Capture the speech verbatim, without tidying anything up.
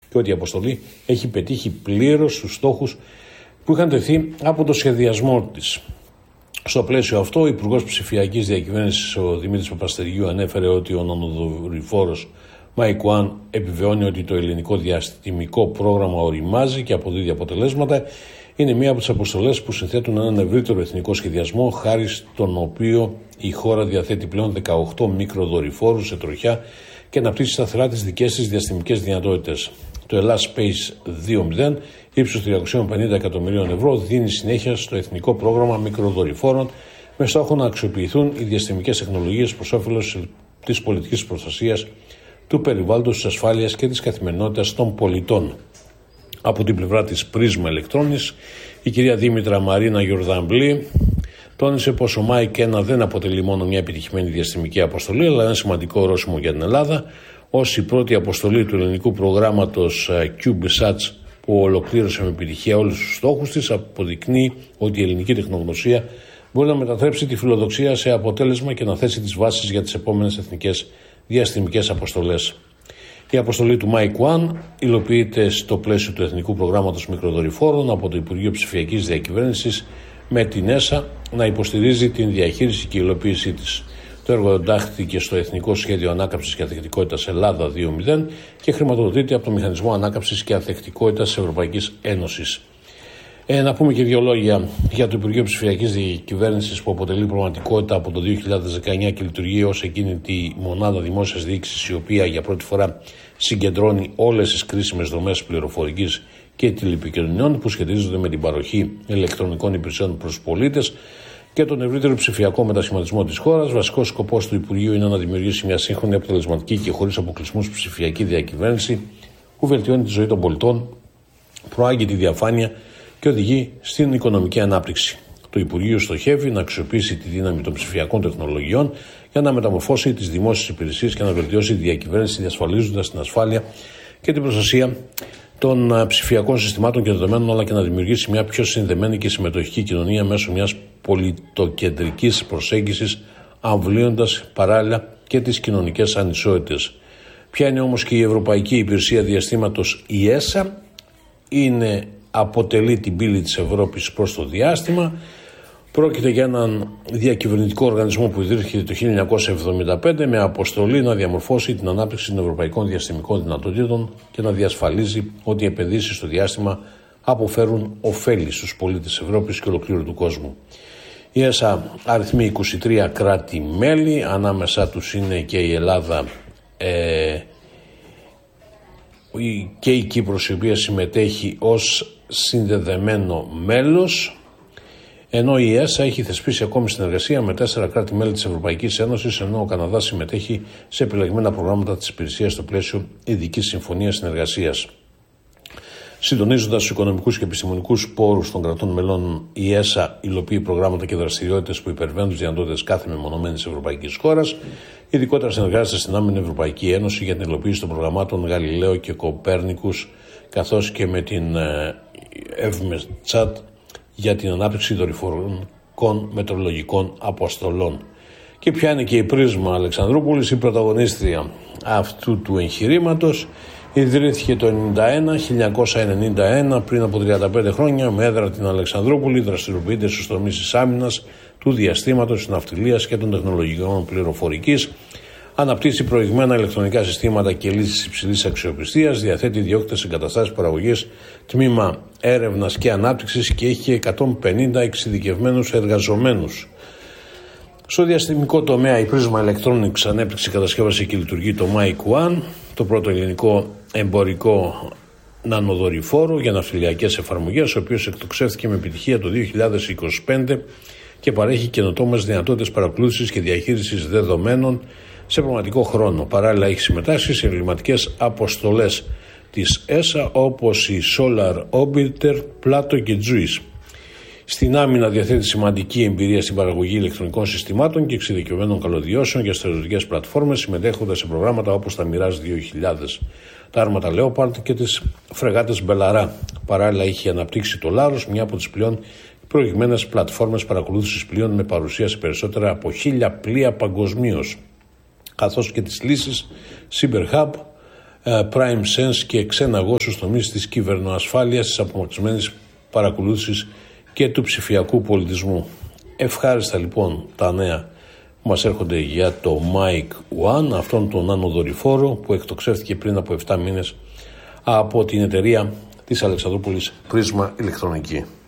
και ότι η αποστολή έχει πετύχει πλήρως τους στόχους που είχαν τεθεί από το σχεδιασμό της. Στο πλαίσιο αυτό, ο Υπουργός Ψηφιακής Διακυβέρνησης, ο Δημήτρης Παπαστεριού, ανέφερε ότι ο νανοδορυφόρος Mike-One επιβεβαιώνει ότι το ελληνικό διαστημικό πρόγραμμα οριμάζει και αποδίδει αποτελέσματα. Είναι μία από τις αποστολές που συνθέτουν έναν ευρύτερο εθνικό σχεδιασμό, χάρη στον οποίο η χώρα διαθέτει πλέον δεκαοκτώ μικροδορυφόρους σε τροχιά και αναπτύσσει σταθερά τις δικές της διαστημικές δυνατότητες. Το Ελλάς Space δύο μηδέν, ύψους τριακόσια πενήντα εκατομμυρίων ευρώ, δίνει συνέχεια στο εθνικό πρόγραμμα μικροδορυφόρων με στόχο να αξιοποιηθούν οι διαστημικές τεχνολογίες προς όφελος της πολιτικής προστασίας, του περιβάλλοντος, της ασφάλειας και της καθημερινότητας των πολιτών. Από την πλευρά της Πρίσμα Ηλεκτρόνης, η κυρία Δήμητρα Μαρίνα Γιορδαμπλή τόνισε πως ο Μάικ ένα δεν αποτελεί μόνο μια επιτυχημένη διαστημική αποστολή, αλλά ένα σημαντικό ορόσημο για την Ελλάδα, ως η πρώτη αποστολή του ελληνικού προγράμματος CubeSats που ολοκλήρωσε με επιτυχία όλους τους στόχους της, αποδεικνύει ότι η ελληνική τεχνογνωσία μπορεί να μετατρέψει τη φιλοδοξία σε αποτέλεσμα και να θέσει τις βάσεις για τις επόμενες εθνικές διαστημικές αποστολές. Η αποστολή του Mike-One υλοποιείται στο πλαίσιο του Εθνικού Προγράμματος Μικροδορυφόρων από το Υπουργείο Ψηφιακής Διακυβέρνησης, με την ΕΣΑ να υποστηρίζει την διαχείριση και υλοποίησή της. Το έργο εντάχθηκε στο Εθνικό Σχέδιο Ανάκαμψης και Ανθεκτικότητας Ελλάδα δύο μηδέν και χρηματοδοτείται από το Μηχανισμό Ανάκαμψης και Ανθεκτικότητας της Ευρωπαϊκής Ένωσης. Ε, να πούμε και δύο λόγια για το Υπουργείο Ψηφιακής Διακυβέρνησης, που αποτελεί πραγματικότητα από το δύο χιλιάδες δεκαεννιά και λειτουργεί ως εκείνη τη μονάδα δημόσιας διοίκησης η οποία για πρώτη φορά συγκεντρώνει όλες τις κρίσιμες δομές πληροφορικής και τηλεπικοινωνιών που σχετίζονται με την παροχή ηλεκτρονικών υπηρεσιών προς πολίτες και τον ευρύτερο ψηφιακό μετασχηματισμό της χώρας. Βασικός σκοπός του Υπουργείου είναι να δημιουργήσει μια σύγχρονη, αποτελεσματική και χωρίς αποκλεισμούς ψηφιακή διακυβέρνηση που βελτιώνει τη ζωή των πολιτών, προάγει τη διαφάνεια και οδηγεί στην οικονομική ανάπτυξη. Το Υπουργείο στοχεύει να αξιοποιήσει τη δύναμη των ψηφιακών τεχνολογιών για να μεταμορφώσει τις δημόσιες υπηρεσίες και να βελτιώσει τη διακυβέρνηση, διασφαλίζοντας την ασφάλεια και την προστασία των ψηφιακών συστημάτων και δεδομένων, αλλά και να δημιουργήσει μια πιο συνδεμένη και συμμετοχική κοινωνία μέσω μιας πολιτοκεντρικής προσέγγισης, αμβλύοντας παράλληλα και τις κοινωνικές ανισότητες. Ποια είναι όμως και η Ευρωπαϊκή Υπηρεσία Διαστήματος, η ΕΣΑ? Είναι αποτελεί την πύλη της Ευρώπης προς το διάστημα. Πρόκειται για έναν διακυβερνητικό οργανισμό που ιδρύθηκε το χίλια εννιακόσια εβδομήντα πέντε με αποστολή να διαμορφώσει την ανάπτυξη των ευρωπαϊκών διαστημικών δυνατοτήτων και να διασφαλίζει ότι οι επενδύσεις στο διάστημα αποφέρουν ωφέλη στους πολίτες της Ευρώπης και ολοκλήρου του κόσμου. Η ΕΣΑ αριθμεί είκοσι τρία κράτη-μέλη, ανάμεσά τους είναι και η Ελλάδα ε, και η Κύπρος, η οποία συμμετέχει ως συνδεδεμένο μέλος, ενώ η ΕΣΑ έχει θεσπίσει ακόμη συνεργασία με τέσσερα κράτη-μέλη της Ευρωπαϊκής Ένωσης, ενώ ο Καναδάς συμμετέχει σε επιλεγμένα προγράμματα της υπηρεσίας στο πλαίσιο ειδικής συμφωνίας συνεργασίας. Συντονίζοντας τους οικονομικούς και επιστημονικούς πόρους των κρατών μελών, η ΕΣΑ υλοποιεί προγράμματα και δραστηριότητες που υπερβαίνουν τις δυνατότητες κάθε μεμονωμένης ευρωπαϊκής χώρας. Ειδικότερα συνεργάζεται στην άμενη Ευρωπαϊκή Ένωση για την υλοποίηση των προγραμμάτων Γαλιλαίο και Κοπέρνικους, καθώς και με την ΕΒΜΕΤΣΑΤ για την ανάπτυξη δορυφορικών μετεωρολογικών αποστολών. Και ποια είναι και η Πρίσμα Αλεξανδρούπολης, η πρωταγωνίστρια αυτού του εγχειρήματος? Ιδρύθηκε το χίλια εννιακόσια ενενήντα ένα, πριν από τριάντα πέντε χρόνια, με έδρα την Αλεξανδρούπολη. Δραστηριοποιείται στους τομείς της άμυνας, του διαστήματος, της ναυτιλίας και των τεχνολογιών πληροφορικής. Αναπτύσσει προηγμένα ηλεκτρονικά συστήματα και λύσεις υψηλής αξιοπιστίας. Διαθέτει ιδιόκτητες εγκαταστάσεις παραγωγής, τμήμα έρευνας και ανάπτυξης και έχει εκατόν πενήντα εξειδικευμένους εργαζομένους. Στο διαστημικό τομέα, η Prisma Electronics ανέπτυξε, κατασκεύασε και λειτουργεί το Mike-One, το πρώτο ελληνικό εμπορικό νανοδορυφόρο για ναυτιλιακές εφαρμογές, ο οποίος εκτοξεύθηκε με επιτυχία το δύο χιλιάδες είκοσι πέντε και παρέχει καινοτόμες δυνατότητες παρακολούθησης και διαχείρισης δεδομένων σε πραγματικό χρόνο. Παράλληλα, έχει συμμετάσχει σε εμβληματικές αποστολές της ΕΣΑ όπως η Solar Orbiter, Plato και Juice. Στην άμυνα διαθέτει σημαντική εμπειρία στην παραγωγή ηλεκτρονικών συστημάτων και εξειδικευμένων καλωδιώσεων για στρατιωτικές πλατφόρμες, συμμετέχοντας σε προγράμματα όπως τα Mirage δύο χιλιάδες, τα άρματα Leopard και τις φρεγάτες Μπελαρά. Παράλληλα, έχει αναπτύξει το Λάρος, μια από τις πλέον προηγμένες πλατφόρμες παρακολούθησης πλοίων με παρουσία σε περισσότερα από χίλια πλοία παγκοσμίως, καθώς και τις λύσεις CyberHub Prime Sense και ξέναγό στους τομείς της κυβερνοασφάλειας, της απομακρυσμένης παρακολούθησης και του ψηφιακού πολιτισμού. Ευχάριστα λοιπόν τα νέα που μας έρχονται για το Mike One, αυτόν τον νανοδορυφόρο που εκτοξεύτηκε πριν από επτά μήνες από την εταιρεία της Αλεξανδρούπολης Πρίσμα Ηλεκτρονική.